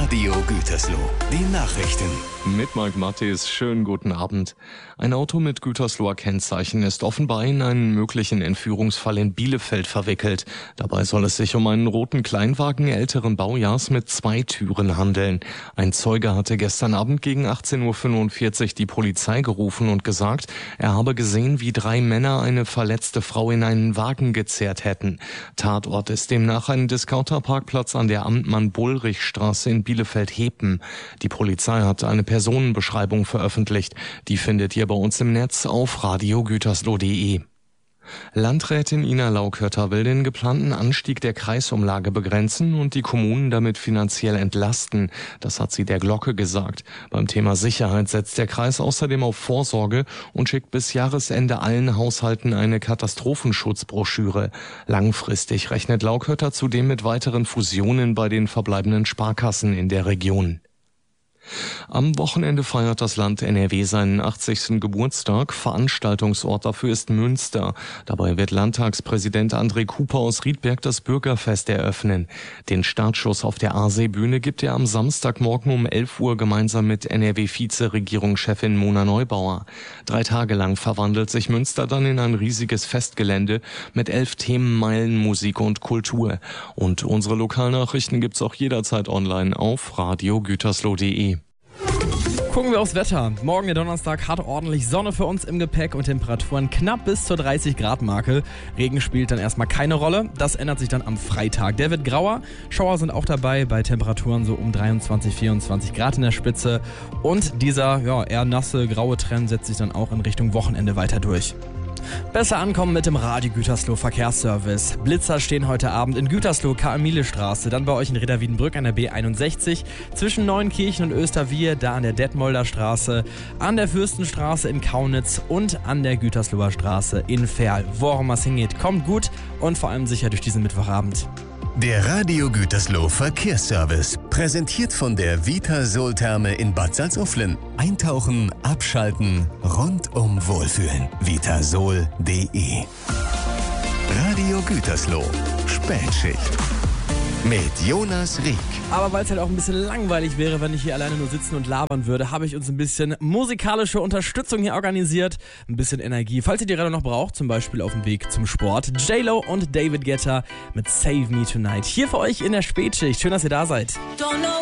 Radio Gütersloh, die Nachrichten. Mit Mike Mattis, schönen guten Abend. Ein Auto mit Gütersloher Kennzeichen ist offenbar in einen möglichen Entführungsfall in Bielefeld verwickelt. Dabei soll es sich um einen roten Kleinwagen älteren Baujahrs mit 2 Türen handeln. Ein Zeuge hatte gestern Abend gegen 18:45 Uhr die Polizei gerufen und gesagt, er habe gesehen, wie 3 Männer eine verletzte Frau in einen Wagen gezerrt hätten. Tatort ist demnach ein Discounterparkplatz an der Amtmann-Bullrich-Straße in Bielefeld-Hepen. Die Polizei hat eine Personenbeschreibung veröffentlicht. Die findet ihr bei uns im Netz auf radiogütersloh.de. Landrätin Ina Laukötter will den geplanten Anstieg der Kreisumlage begrenzen und die Kommunen damit finanziell entlasten. Das hat sie der Glocke gesagt. Beim Thema Sicherheit setzt der Kreis außerdem auf Vorsorge und schickt bis Jahresende allen Haushalten eine Katastrophenschutzbroschüre. Langfristig rechnet Laukötter zudem mit weiteren Fusionen bei den verbleibenden Sparkassen in der Region. Am Wochenende feiert das Land NRW seinen 80. Geburtstag. Veranstaltungsort dafür ist Münster. Dabei wird Landtagspräsident André Cooper aus Riedberg das Bürgerfest eröffnen. Den Startschuss auf der Aasee-Bühne gibt er am Samstagmorgen um 11 Uhr gemeinsam mit NRW-Vize-Regierungschefin Mona Neubauer. 3 Tage lang verwandelt sich Münster dann in ein riesiges Festgelände mit 11 Themenmeilen Musik und Kultur. Und unsere Lokalnachrichten gibt's auch jederzeit online auf radiogütersloh.de. Gucken wir aufs Wetter. Morgen der Donnerstag hat ordentlich Sonne für uns im Gepäck und Temperaturen knapp bis zur 30-Grad-Marke. Regen spielt dann erstmal keine Rolle. Das ändert sich dann am Freitag. Der wird grauer. Schauer sind auch dabei bei Temperaturen so um 23, 24 Grad in der Spitze. Und dieser eher nasse, graue Trend setzt sich dann auch in Richtung Wochenende weiter durch. Besser ankommen mit dem Radio Gütersloh Verkehrsservice. Blitzer stehen heute Abend in Gütersloh, Karl-Miele-Straße, dann bei euch in Reda-Wiedenbrück an der B61, zwischen Neuenkirchen und Österwier, da an der Detmolder Straße, an der Fürstenstraße in Kaunitz und an der Gütersloher Straße in Verl. Worum es hingeht, kommt gut und vor allem sicher durch diesen Mittwochabend. Der Radio Gütersloh Verkehrsservice, präsentiert von der Vitasol-Therme in Bad Salzuflen. Eintauchen, abschalten, rundum wohlfühlen. Vitasol.de. Radio Gütersloh, Spätschicht. Mit Jonas Rieck. Aber weil es halt auch ein bisschen langweilig wäre, wenn ich hier alleine nur sitzen und labern würde, habe ich uns ein bisschen musikalische Unterstützung hier organisiert. Ein bisschen Energie, falls ihr die gerade noch braucht, zum Beispiel auf dem Weg zum Sport. J-Lo und David Guetta mit Save Me Tonight. Hier für euch in der Spätschicht. Schön, dass ihr da seid.